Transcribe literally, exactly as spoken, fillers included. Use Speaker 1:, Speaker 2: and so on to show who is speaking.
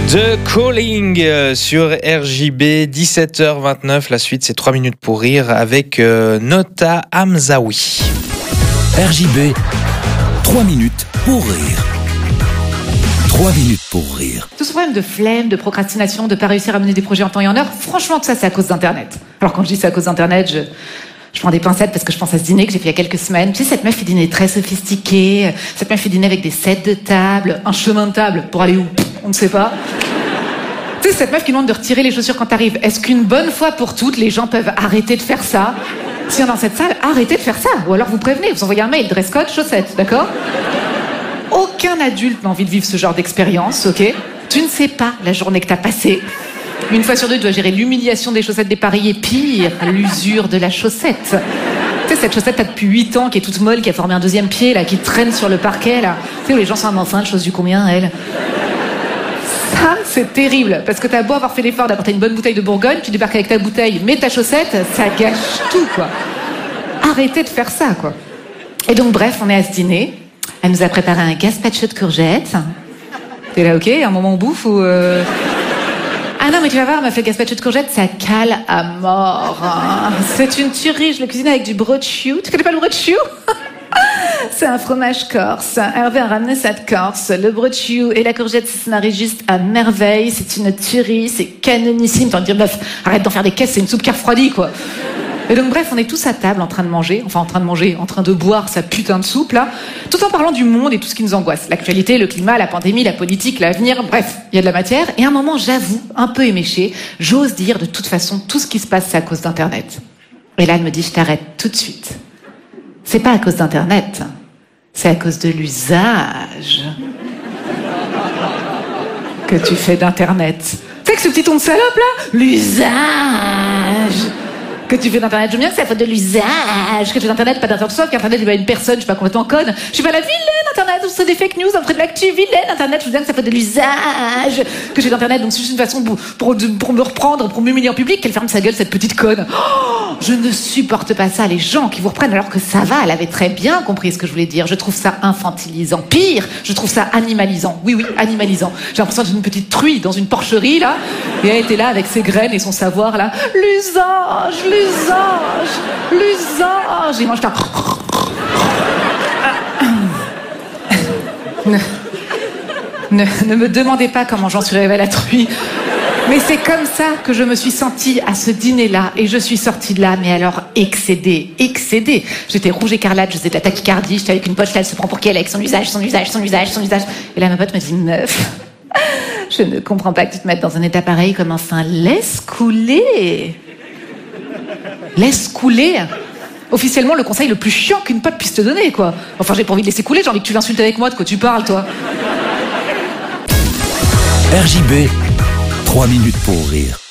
Speaker 1: The Calling euh, sur R J B, dix-sept heures vingt-neuf. La suite, c'est trois minutes pour rire avec euh, Nota Hamzaoui.
Speaker 2: R J B, trois minutes pour rire. trois minutes pour rire.
Speaker 3: Tout ce problème de flemme, de procrastination, de pas réussir à mener des projets en temps et en heure, franchement, tout ça, c'est à cause d'Internet. Alors quand je dis c'est à cause d'Internet, je... Je prends des pincettes parce que je pense à ce dîner que j'ai fait il y a quelques semaines. Tu sais, cette meuf, elle dînait très sophistiqué. Cette meuf, elle dînait avec des sets de table, un chemin de table. Pour aller où? On ne sait pas. Tu sais, cette meuf qui demande de retirer les chaussures quand t'arrives. Est-ce qu'une bonne fois pour toutes, les gens peuvent arrêter de faire ça? Si on est dans cette salle, arrêtez de faire ça. Ou alors vous prévenez, vous envoyez un mail, dress code, chaussettes, d'accord? Aucun adulte n'a envie de vivre ce genre d'expérience, ok? Tu ne sais pas la journée que t'as passée. Une fois sur deux, tu dois gérer l'humiliation des chaussettes dépareillées, pire, l'usure de la chaussette. Tu sais, cette chaussette, t'as depuis huit ans, qui est toute molle, qui a formé un deuxième pied, là, qui traîne sur le parquet, là. Tu sais, où les gens sont enceintes, chose du combien, elle? Ça, c'est terrible, parce que t'as beau avoir fait l'effort d'apporter une bonne bouteille de Bourgogne, tu débarques avec ta bouteille, mais ta chaussette, ça gâche tout, quoi. Arrêtez de faire ça, quoi. Et donc, bref, on est à ce dîner. Elle nous a préparé un gazpacho de courgettes. T'es là, ok? Un moment on bouffe ou... Euh... Ah non, mais tu vas voir, elle m'a fait le gazpacho de courgettes, ça cale à mort. Hein. C'est une tuerie, je le cuisine avec du brochu. Tu connais pas le brochu? C'est un fromage corse. Hervé a ramené ça de Corse. Le brochu et la courgette, ça se marie juste à merveille. C'est une tuerie, c'est canonissime. T'en dire, meuf, arrête d'en faire des caisses, c'est une soupe qui a refroidi, quoi. Et donc bref, on est tous à table en train de manger, enfin en train de manger, en train de boire sa putain de soupe là, tout en parlant du monde et tout ce qui nous angoisse. L'actualité, le climat, la pandémie, la politique, l'avenir, bref, il y a de la matière. Et à un moment, j'avoue, un peu éméché, j'ose dire de toute façon, tout ce qui se passe, c'est à cause d'Internet. Et là, elle me dit, je t'arrête tout de suite. C'est pas à cause d'Internet, c'est à cause de l'usage que tu fais d'Internet. Tu sais que ce petit ton de salope là, l'usage que tu fais d'Internet. Je veux bien que c'est la faute de l'usage que tu fais d'Internet, pas d'Internet, sauf qu'Internet, il va une personne, je suis pas complètement conne. Je suis pas la vilaine Internet, c'est des fake news, après de l'actu, vilaine Internet. Je veux bien que c'est la faute de l'usage que j'ai d'Internet. Donc c'est juste une façon pour, pour, pour me reprendre, pour m'humilier en public, qu'elle ferme sa gueule, cette petite conne. Oh, je ne supporte pas ça, les gens qui vous reprennent alors que ça va, elle avait très bien compris ce que je voulais dire. Je trouve ça infantilisant. Pire, je trouve ça animalisant. Oui, oui, animalisant. J'ai l'impression d'être une petite truie dans une porcherie, là, et elle était là avec ses graines et son savoir, là. L'usage, l'usage, l'usage. Et moi, je t'en... Ne, ne, ne me demandez pas comment j'en suis arrivée à la truie. Mais c'est comme ça que je me suis sentie à ce dîner-là. Et je suis sortie de là, mais alors excédée, excédée. J'étais rouge écarlate, je faisais de la tachycardie, j'étais avec une poche là, elle se prend pour qui elle, avec son usage, son usage, son usage, son usage. Et là, ma pote me dit, meuf, je ne comprends pas que tu te mettes dans un état pareil comme enfin, laisse couler. Laisse couler. Officiellement, le conseil le plus chiant qu'une pote puisse te donner, quoi. Enfin, j'ai pas envie de laisser couler, j'ai envie que tu l'insultes avec moi, de quoi tu parles, toi.
Speaker 2: R J B, trois minutes pour rire.